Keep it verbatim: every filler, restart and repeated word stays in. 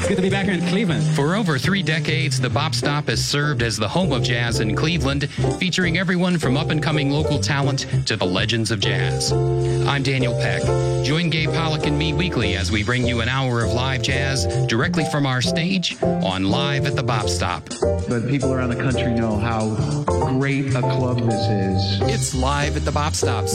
It's good to be back here in Cleveland. For over three decades, the Bop Stop has served as the home of jazz in Cleveland, featuring everyone from up-and-coming local talent to the legends of jazz. I'm Daniel Peck. Join Gabe Pollock and me weekly as we bring you an hour of live jazz directly from our stage on Live at the Bop Stop. But people around the country know how great a club this is. It's Live at the Bop Stop,